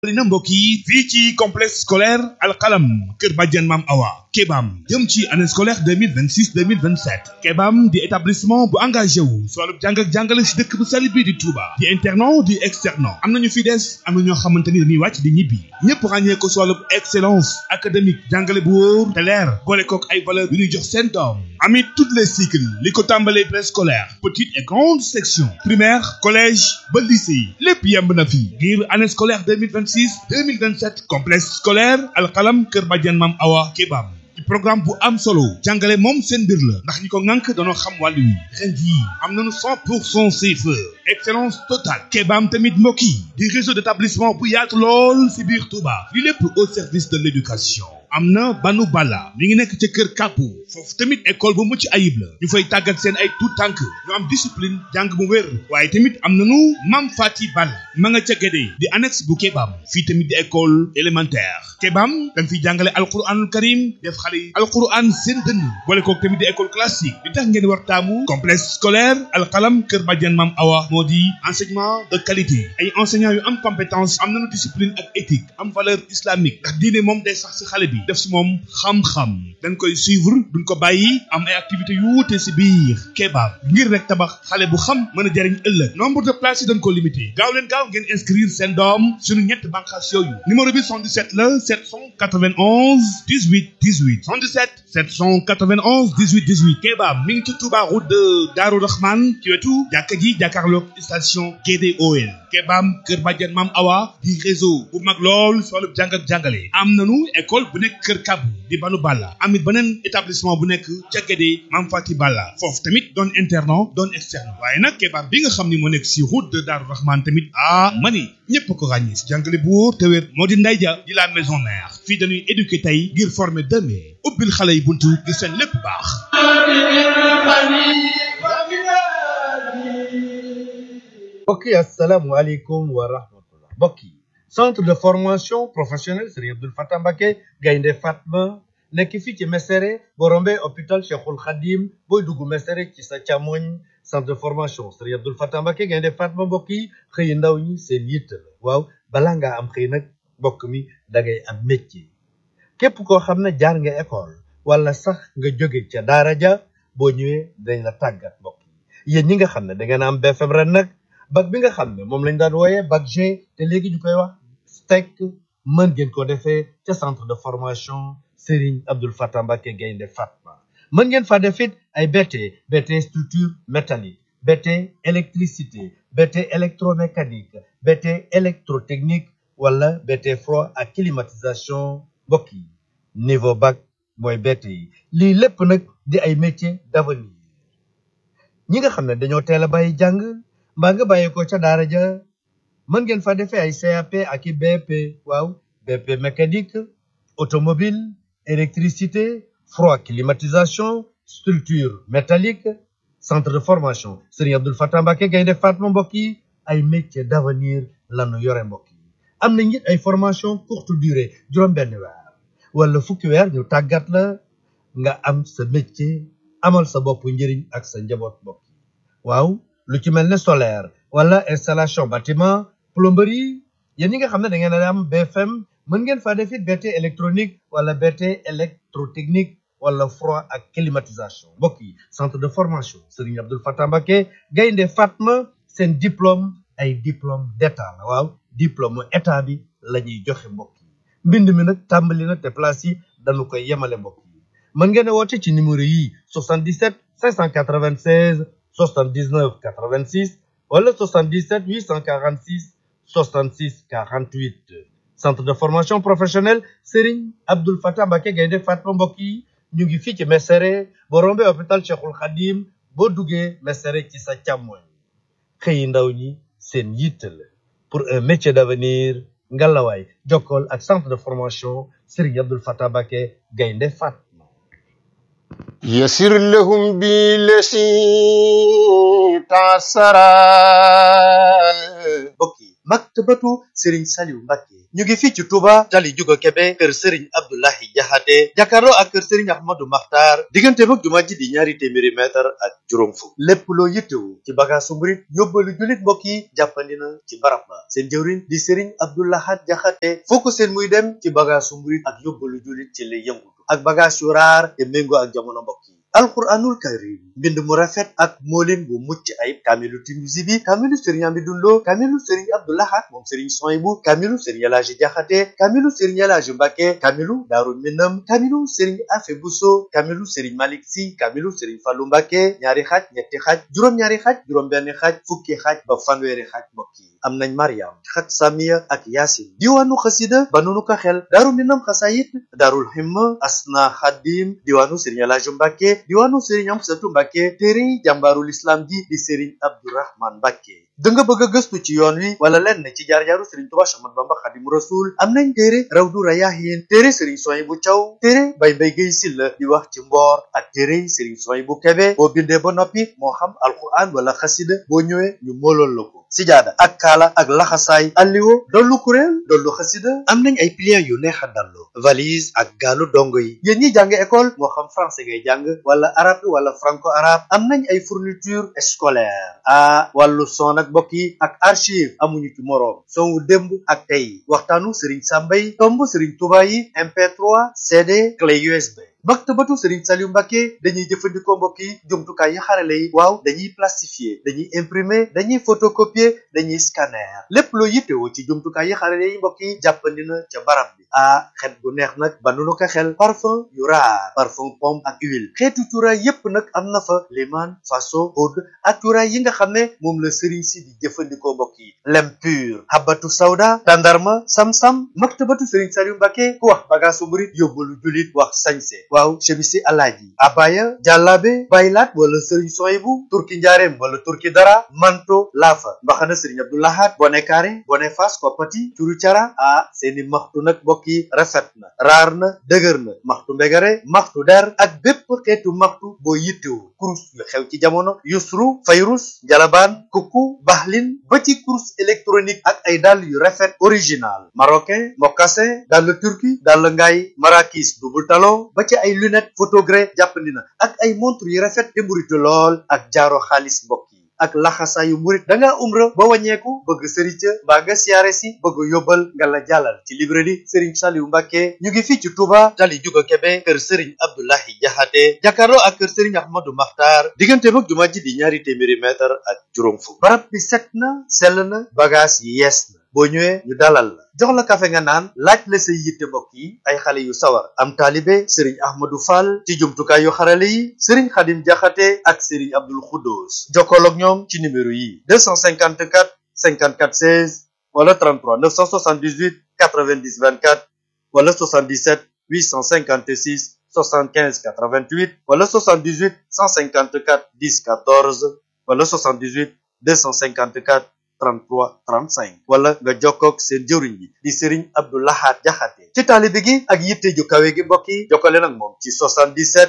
li na mbokk yi fii ci complexe scolaire alxalam kër Badiane Mam Awa Kebam jëm ci année scolaire 2026 2027 Kebam di établissement bu engagé wu si wàllu jàng ak jàngale si dëkk bu sell bii di Touba di internat di externat am nañu fi des am na ñoo xamante ni dañuy wàcc di ñibbi ñëpp ràññee ko si wàllu excellence académique jàngale bu wóor te leer boole kook ay valeur yu ñuy jox seen doom amit toutes les cycles li ko tàmbalee préscolaire petite et grande section primaire collège ba lycée lépp yemb na fi ngir année scolaire 2026-2027 complexe scolaire alxalam kër Badiane Mam Awa Kebam ci programme bu am solo jàngale moom seen mbir la ndax ñi ko ŋànk dañoo xam wàllu wi ren jii am nañu 100% CFEE excellence totale Kebam tamit mbokk yi di réseau d'établissement bu yaatu lool si biir Touba li lépp au service de l'éducation am na Banu Bala mi ngi nekk ca kër Kàppu foofu tamit école bu mucc ayib la ñu fay tàggat seen ay tout tànk ñu am discipline jàng bu wér waaye tamit am nañu Mam Fati Bala ma nga ca Gédé di annexe bu Kebam fii tamit di école élémentaire Kebam dañ fiy jàngale alquranul karim def xale yi alquran seen dënn boole kook tamit di école classique li tax ngeen war taamu complexe scolaire alxalam kër Badiane Mam Awa moo di enseignement de qualité ay enseignants yu am compétence am nañu discipline ak éthique am valeur islamique ndax diine moom day sax si xale bi def si moom xam-xam dañ koy suivre duñ ko bàyyi am ay activités yu wuute si biir Kebam ngir rek tabax xale bu xam mën a jariñ ëllëg nombre de places yi dañ ko limité gaaw leen gaaw ngeen inscrire seen doom suñu ñett bànqaas yooyu numéro bi 77 la 791 18 18 77 791 18 18 Kebam mi ngi ci Touba route de Darou Rahman ci wetu jàkka ji jàkkaarloog station GDOL Kebam kër Badiane Mam Awa di réseau bu mag lool si wàllu jàng ak jàngale am nañu école bu nekk kër Kabu di Banu Balla amit beneen établissement bu nekk ca Gédé Mam Fati Balla foofu tamit doon internat doon externe waaye nag Kebam bi nga xam ni moo nekk si route de Darou Rahman tamit mani ñëpp ko ràññee si jàngale bu wóor te wér moo di Ndeye Dia di la maison mère fii dañuy éduquer tey ngir former demain ubbil xale yi buntu ngir seen lépp baax. mbokk yi asalaamualeykum wa rahmatullah mbokk yi centre de formation professionnelle Serigne Abdoul Fatah Mbacké Gaynde Fatma nekk fii ci Mesere boo rombee hôpital Cheikhul Khadim booy dugg Mesere ci sa càmmoñ centre de formation Serigne Abdoul Fatah Mbacké Gaynde Fatma mbokk yi xëy ndaw ñi seen yitte la waaw balaa ngaa am xëy nag mbokk mi da ngay am métier képp koo xam ne jaar nga école wala sax nga jóge ca daara ja boo ñëwee dañ la tàggat mbokk yi yéen ñi nga xam ne da ngeen am BFM ren nag bac bi nga xam ne moom lañ daan wooyee bac G te léegi ñu koy wax STEC mën ngeen ko defee ca centre de formation Serigne Abdoul Fatah Mbacké Gaynde Fatma mën ngeen fa def it ay BT structure métallique BT électricité BT électromécanique BT électrotechnique wala BT froid ak climatisation mbokk yi niveau bac mooy BT yi lii lépp nag di ay métiers d'avenir ñi nga xam ne dañoo teel a bàyyi jàng mbaa nga bàyyi ko ca daara ja mën ngeen fa defee ay CAP ak i BP waaw BP mécanique automobile électricité froid climatisation structure métallique centre de formation Serigne Abdoul Fatah Mbacké Gaynde Fatma mbokk yi ay métiers d'avenir lanu yore mbokk yi am na it ay formation courte durée juróom-benn weer wala fukki weer ñu tàggat la nga am sa métier amal sa bopp njëriñ ak sa njaboot mbokk yi waaw lu ci mel ne solaire wala installation bâtiment plomberie yéen ñi nga xam ne da ngeen a am BFM mën ngeen faa def it BT électronique wala BT électrotechnique wala froid ak climatisation mbokk yi centre de formation Serigne Abdoul Fatah Mbacké Gaynde Fatma seen diplôme ay diplôme d'état la waaw diplôme état bi la ñuy joxe mbokk yi mbind mi nag tàmbali na te place yi dañu koy yemale mbokk yi mën ngeen a woote ci numéro yi 77 596 79 86 wala 77 846 66 48 centre de formation professionnelle Serigne Abdoul Fatah Mbacké Gaynde Fatma mbokk yi ñu ngi fii ci Mesere boo rombee hôpital Cheikhul Khadim boo duggee Mesere ci sa càmmoñ xëyi ndaw ñi seen yitte la pour un métier d'avenir ngalawaay jokkool ak centre de formation Serigne Abdoul Fatah Mbacké Gaynde Fatma يسر لهم بالذي تعسرا mbokk yi maktabatu Serigne Saliou Mbacké ñu ngi fii ci Touba tali Juga Kebe kër Serigne Abdoulahi Jaxate jàkkaarloo ak kër Serigne Ahmadou Makhtar diggante mag jumaa ji di ñaari téeméeri mètre ak juróom fukk lépp loo yittewu ci bagaasu murit yóbbalu jullit mbokk yi jàppandi na ci barab ba seen jëwriñ di Serigne Abdoulahat Jaxate foo ko seen muy dem ci bagaasu murit ak yóbbalu jullit ci lay yëngutu ak bagaas yu raar te méngoo ak jamono mbokk yi alquranul karim mbind mu rafet ak moolin bu mucc ayib kaamilu Tinuusi bi kaamilu Serigne Amidou Lo kaamilu Serigne Abdoulahat moom Serigne Soyibu kaamilu Serigne Elaaji Jaxate kaamilu Serigne Elaaji Mbacké kaamilu Daaru Minam kaamilu Serigne Afe Buso kaamilu Serigne Malick Si kaamilu Serigne Fallu Mbacké ñaari xaaj ñetti xaaj juróom-ñaari xaaj juróom-benn xaaj fukki xaaj ba fanweeri xaaj mbokk yi am nañ Mariam xat Samiya ak Yaasin diwaanu xasida ba nunu ko xel Daaru Minam xasayit Daarul Himma Asna Xadim diwaanu Serigne Elaaji Mbacké diwaanu Serigne Amsatu Mbacké téere jàmbaarul islam ji di Serigne Abdourahman Mbacké da nga bëgg a gëstu ci yoon wi wala lenn ci jaar-jaaru Serigne Touba Ahmadu Bamba Xaadimu Rasuul am nañ téere Rawdu Rayaahiin téere Serigne Soyibu Caw téere Bay Mbay Gay Silla di wax ci mboor ak téere Serigne Soyibu Kebe boo bindee ba noppi moo xam alquran wala xasida boo ñëwee ñu moolool la ko sijaada ak kaala ak laxasaay alliwo dollu kuréel dollu xasida am nañ ay pliants yu neex a dallu valise ak gaalu dongo yi yéen ñi jàng école moo xam français ngay jàng wala arabe wala franco arabe am nañ ay fourniture scolaire wàllu son ak mbokk yi ak archive amuñu ci moroom son wu démb ak tey waxtaanu Serigne Samba yi tomb Serigne Touba yi MP3 CD clé USB maktabatu Serigne Saliou Mbacké dañuy jëfandikoo mbokk yi jumtukaay yi xarale yi waaw dañuy plastifier dañuy imprimer dañuy photocopier dañuy scanner lépp loo yittewoo ci jumtukaay yi xarale yi mbokk yi jàppandi na ca barab bi xet gu neex nag ba nu ko xel parfum yu raar parfum pomme ak huile xeetu cuuraay yépp nag am na fa liman faso oud ak cuuraay yi nga xam ne moom la Serigne si di jëfandikoo mbokk yi lem pur habatu sawda tandarma sam-sam maktabatu Serigne Saliou Mbacké ku wax bagaasu murit yóbbalu julit wax sañse waaw chemisi alaaji abaya jàllaabe baylaat wala Serigne Soyibu turki njaareem wala turki dara manto laafa mbaxana Serigne Abdoulahat bone kaare bone fas koppati curu cara seeni maxtu nag mbokk yi rafet na raar na dëgër na maxtu mbegare maxtu der ak bépp xeetu maxtu boo yittewu kurus yu xew ci jamono yusru fayrus jalabaan kuku baxlin ba ci kurus électronique ak ay dàll yu rafet original marocain mocassin dàll turki dàll ngaay marakis double talon ba ci ay lunette photogré jàppandi na ak ay montre yu rafet te mburitu lool ak jaaro xaalis mbokk yi ak laxasaayu murit da ngaa umra ba wàññeeku bëgg sëriñ ca mbaa nga siyaare si bëgg yóbbal nga la jàllal ci librairie Serigne Saliou Mbacké ñu ngi fii ci Touba tali Juga Kebe kër Serigne Abdoulahi Jaxate jàkkaarloo ak kër Serigne Ahmadou Makhtar diggante mag jumaa ji di ñaari téeméeri mètre ak juróom fukk barab bi set na sell na bagage yi yees na boo ñëwee ñu dalal la jox la kafe nga naan laaj la say yitte mbokk yi ay xale yu sawar am taalibe Serigne Ahmadou Fall ci jumtukaay yu xarale yi Serigne Khadim Jaxate ak Serigne Abdoul Khoudous jokkool ak ñoom ci numéro yi 254 54 16 wala 33 978 90 24 wala 77 856 75 88 wala 78 154 10 14 wala 78 254 33 35 wala nga jokkoog seen jëwriñ bi di Serigne Abdoulahat Jaxate ci taalibe gi ak yitte ju kawe gi mbokk yi jokkale nag moom ci 77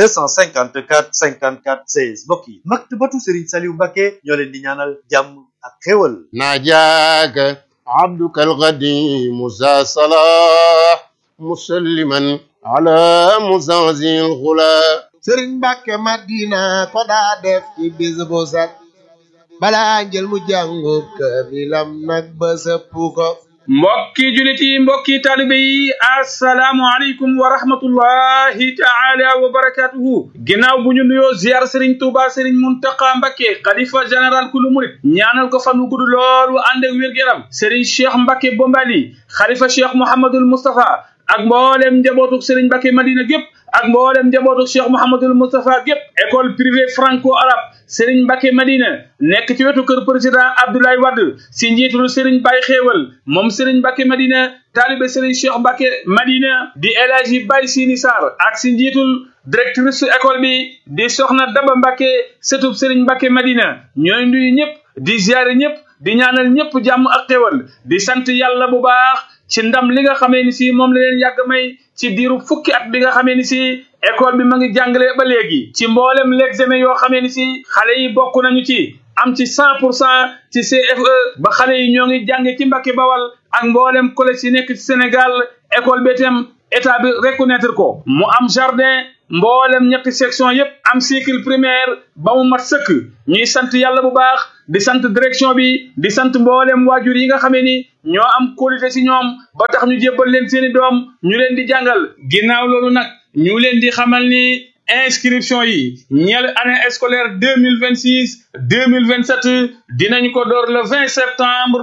254 54 16 mbokk yi maktabatu Serigne Saliou Mbacké ñoo leen di ñaanal jàmm ak xéwal ناجاك عبدك القديم ذا صلاح مسلما على مزازي الغلا Sëriñ Mbàkke Madina ko daa def ci bis bu set balaa njël mu jàngu kaamilam nag ba sëpp ko mbokki julit yi mbokki taalibe yi assalaamu aleykum wa rahmatullahi taala wa barakatuhu ginnaaw bu ñu nuyoo ziar Serigne Touba Serigne Mountakha Mbacké xalifa général kulu murit ñaanal ko fan wu gudd lool wu ànd ak wér-gu-yaram Serigne Cheikh Mbacké Bombali xalifa Cheikh Mouhamadoul Moustapha ak mboolem njabootuk Serigne Mbacké Madina gépp ak mboolem njabootuk Cheikh Mouhamadoul Moustapha gépp école privée franco-arabe Serigne Mbacké Madina nekk ci wetu kër président Abdoulaye Wade si njiitul Serigne Baye Xéewal moom Serigne Mbacké Madina taalibe Serigne Cheikh Mbacké Madina di El Hadji Baye Sini Sarr ak si njiitul directrice école bi di Soxna Daba Mbacké sëtub Serigne Mbacké Madina ñooy nuyu ñëpp di ziare ñëpp di ñaanal ñëpp jàmm ak xéewal di sant yàlla bu baax ci ndam li nga xamee ni si moom la leen yàgg may ci diiru fukki at bi nga xamee ni si école bi ma ngi jàngale ba léegi ci mboolem l'examen yoo xamee ni si xale yi bokk nañu ci am ci 100% ci CFE ba xale yi ñoo ngi jànge ci Mbàkke Bawal ak mboolem collège yi nekk ci Sénégal école bi itam état bi reconnaître ko mu am jardin mboolem ñetti section yépp am cycle primaire ba mu mat sëkk ñuy sant yàlla bu baax di sant direction bi di sant mboolem waajur yi nga xamee ni ñoo am qualité ci ñoom ba tax ñu jébbal leen seeni doom ñu leen di jàngal ginnaaw loolu nag ñu leen di xamal ni inscription yi ñeel année scolaire 2026 2027 dinañ ko door le 20 septembre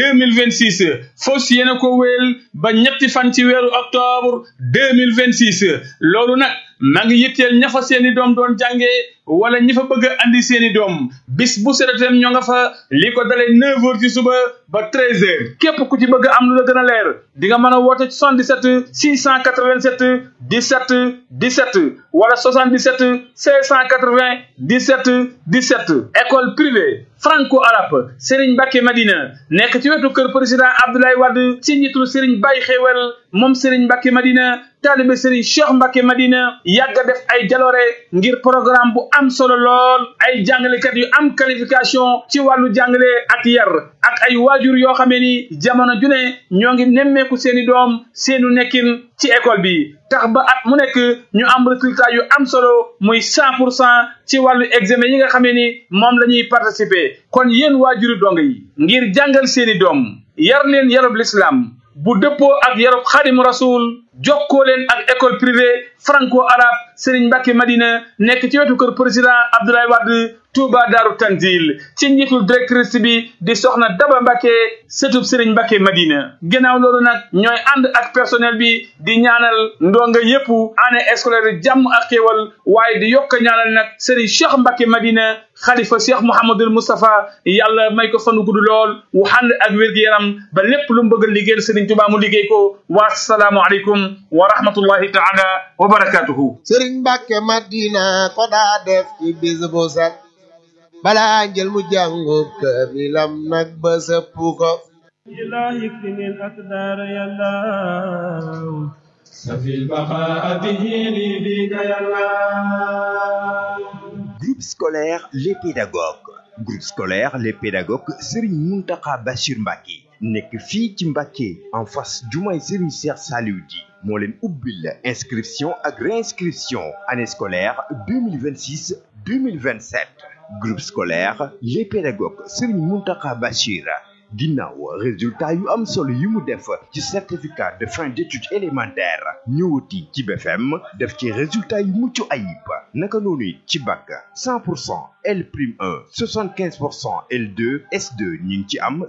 2026 fos yéena ko wéel ba ñetti fan ci weeru octobre 2026 loolu nag maa ngi yitteel ña fa seeni doom doon jàngee wala ñi fa bëgg a andi seeni doom bis bu seretem ñoo nga fa li ko dalee 9 heures ci suba ba 13 heures képp ku ci bëgg am lu la gën a leer di nga mën a woote ci 77 687 17 17 wala 77 680 17 17 école privée franco-arabe Serigne Mbacké Madina nekk ci wetu kër président Abdoulaye Wade ci njiitu Serigne Baye Xewel moom Serigne Mbacké Madina taalibe Serigne Cheikh Mbacké Madina yàgg a def ay jaloore ngir programme bu am solo lool ay jàngalekat yu am qualification ci wàllu jàngale ak yar ak ay waajur yoo xamee ni jamono ju ne ñoo ngi nemmeeku seeni doom seenu nekkin ci école bi tax ba at mu nekk ñu am résultat yu am solo muy 100% ci wàllu examen yi nga xamee ni moom la ñuy participer kon yéen waajuri dong yi ngir jàngal seeni doom yar leen yarub l'islam bu dëppoo ak yarub Xaadimu Rasul jokkoo leen ak école privée franco-arabe Serigne Mbacké Madina nekk ci wetu kër président Abdoulaye Wade Touba Daaru Tanzil ci njiitul directrice bi di soxna Daba Mbacké sëtub Serigne Mbacké Madina ginnaaw loolu nag ñooy ànd ak personnel bi di ñaanal ndonga yépp année scolaire jàmm ak xéewal waaye di yokk ñaanal nag Serigne Cheikh Mbacké Madina xalifa Cheikh Mouhamadul Moustapha yàlla may ko fanu gudd lool wu ànd ak wér-gu-yaram ba lépp lu mu bëgg a liggéeyal Serigne Touba mu liggéey ko wa salaamu aleykum wa rahmatullahi taala wa barakatuhu Serigne Mbacké Madina ko daa def ci bis bu set balaa njël mu jàngu kaamilam nag ba sëpp ko ilahi kfini al-aqdar ya Allah safi al-baqa bihi li bika ya Allah. Groupe scolaire Les Pédagogues. Groupe scolaire Les Pédagogues Serigne Mountakha Bachir Mbacké nekk fii ci Mbacké en face jumaay Serigne Cheikh Saliou Di moo leen ubbil inscription ak réinscription année scolaire 2026 2027. Groupe scolaire Les Pédagogues Serigne Mountakha Bachir ginnaaw résultat yu am solo yi mu def ci certificat de fin d'études élémentaires ñëwati ci BFM def ci résultat yu mucc ayib naka noonu ci bac 100% L'1 75% L2 S2 ñu ngi ci am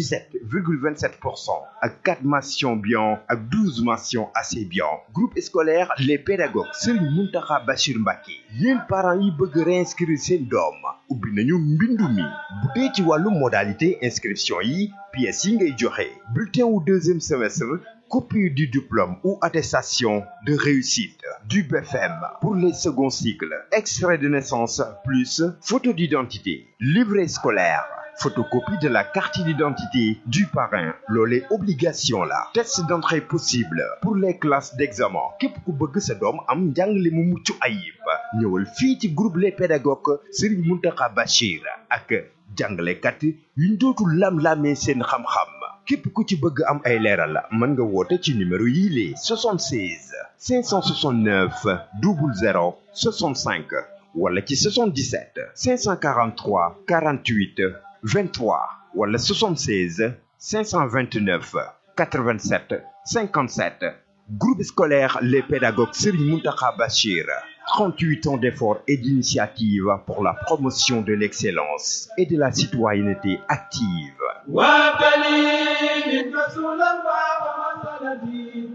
77,27% ak 4 mentions bien ak 12 mentions assez bien. Groupe scolaire Les Pédagogues Serigne Mountakha Bachir Mbacké yéen parents yi bëgg réinscrire seen doom ubbi nañu mbindu mi bu dee ci wàllu modalité inscription yi pièces yi ngay joxe bulletin wu deuxième semestre copie du diplôme ou attestation de réussite du BFM pour les seconds cycles extrait de naissance plus photo d'identité livret scolaire photocopie de la carte d'identité du parrain loolee obligation la test d'entrée possible pour les classes d'examen képp ku bëgg sa doom am njàngale mu mucc ayib ñëwal fii ci groupe Les Pédagogues Serigne Mountakha Bachir ak jàngalekat yuñ dootul lam-lamee seen xam-xam képp ku ci bëgg am ay leeral mën nga woote ci numéro yii les 76 569 00 65 wala ci 77 543 48 23 wala 76 529 87 57. Groupe scolaire Les Pédagogues Serigne Mountakha Bachir 38 ans d'efforts et d'initiatives pour la promotion de l'excellence et de la citoyenneté active.